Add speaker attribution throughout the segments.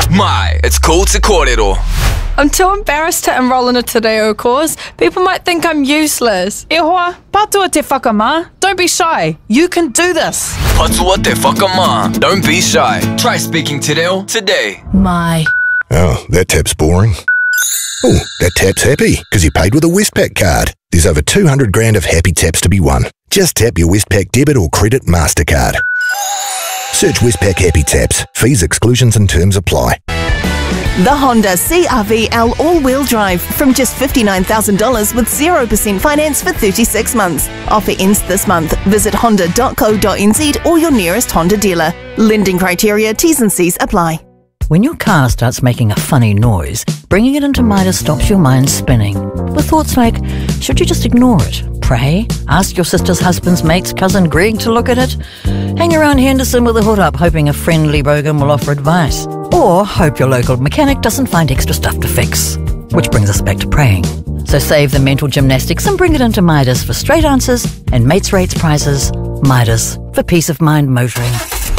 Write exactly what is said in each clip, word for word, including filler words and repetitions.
Speaker 1: My, it's cool to kōrero.
Speaker 2: I'm too embarrassed to enroll in a Te Reo course. People might think I'm useless.
Speaker 3: E hoa, patua te whakamā. Don't be shy. You can do this.
Speaker 1: Patua te whakamā. Don't be shy. Try speaking te reo today.
Speaker 4: My.
Speaker 5: Oh, that tap's boring. Oh, that tap's happy because he paid with a Westpac card. There's over two hundred grand of happy taps to be won. Just tap your Westpac debit or credit MasterCard. Search Westpac Happy Taps. Fees, exclusions and terms apply.
Speaker 6: The Honda C R V L all-wheel drive from just fifty-nine thousand dollars with zero percent finance for thirty-six months. Offer ends this month. Visit honda dot co dot n z or your nearest Honda dealer. Lending criteria, T's and C's apply.
Speaker 4: When your car starts making a funny noise, bringing it into Midas stops your mind spinning. With thoughts like, should you just ignore it? Pray? Ask your sister's husband's mate's cousin Greg to look at it? Hang around Henderson with a hood up hoping a friendly bogan will offer advice? Or hope your local mechanic doesn't find extra stuff to fix? Which brings us back to praying. So save the mental gymnastics and bring it into Midas for straight answers and mates rates prizes. Midas, for peace of mind motoring.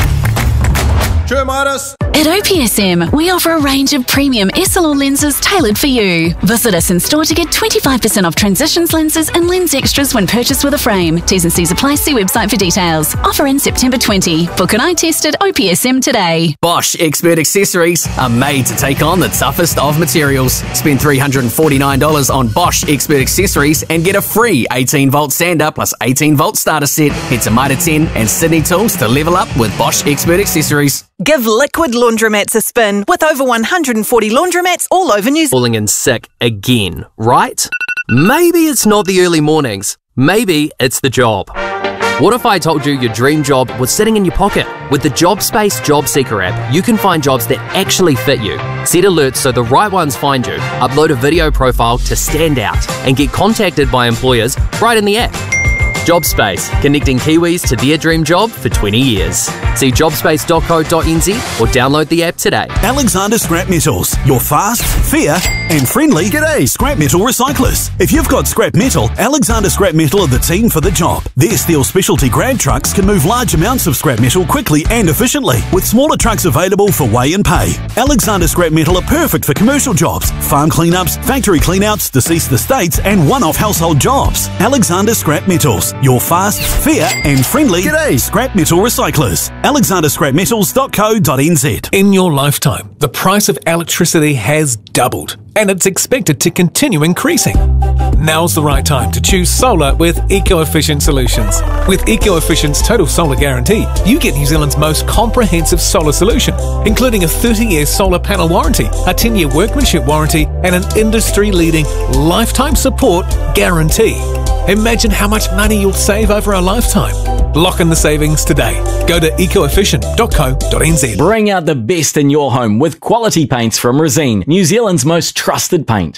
Speaker 7: True, Midas.
Speaker 8: At O P S M, we offer a range of premium S L R lenses tailored for you. Visit us in store to get twenty-five percent off Transitions lenses and lens extras when purchased with a frame. T's and C's apply. See website for details. Offer in September twentieth. Book an eye test at O P S M today.
Speaker 9: Bosch Expert Accessories are made to take on the toughest of materials. Spend three hundred forty-nine dollars on Bosch Expert Accessories and get a free eighteen volt sander plus eighteen volt starter set. Head to Mitre ten and Sydney Tools to level up with Bosch Expert Accessories.
Speaker 6: Give Liquid Laundromats a spin with over one hundred forty laundromats all over New Zealand.
Speaker 9: Falling in sick again, right? Maybe it's not the early mornings. Maybe it's the job. What if I told you your dream job was sitting in your pocket? With the JobSpace Job Seeker app, you can find jobs that actually fit you. Set alerts so the right ones find you, upload a video profile to stand out, and get contacted by employers right in the app. JobSpace, connecting Kiwis to their dream job for twenty years. See jobspace dot co dot n z or download the app today.
Speaker 10: Alexander Scrap Metals, your fast, fair and friendly G'day scrap metal recyclers. If you've got scrap metal, Alexander Scrap Metal are the team for the job. Their steel specialty grab trucks can move large amounts of scrap metal quickly and efficiently, with smaller trucks available for weigh and pay. Alexander Scrap Metal are perfect for commercial jobs, farm cleanups, factory cleanouts, deceased estates and one-off household jobs. Alexander Scrap Metals, your fast, fair and friendly G'day scrap metal recyclers. alexander scrap metals dot co dot n z.
Speaker 11: In your lifetime, the price of electricity has doubled, and it's expected to continue increasing. Now's the right time to choose solar with Eco-Efficient Solutions. With Eco-Efficient's Total Solar Guarantee, you get New Zealand's most comprehensive solar solution, including a thirty year solar panel warranty, a ten year workmanship warranty, and an industry-leading lifetime support guarantee. Imagine how much money you'll save over a lifetime. Lock in the savings today. Go to eco efficient dot co dot n z.
Speaker 12: Bring out the best in your home with quality paints from Resene, New Zealand's most trusted paint.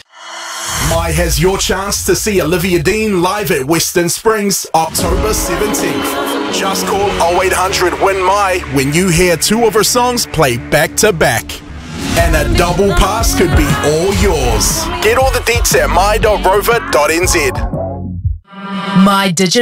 Speaker 7: My has your chance to see Olivia Dean live at Western Springs, October seventeenth. Just call oh eight hundred win my when you hear two of her songs play back to back. And a double pass could be all yours. Get all the deets at my dot rover dot n z.
Speaker 13: My Digital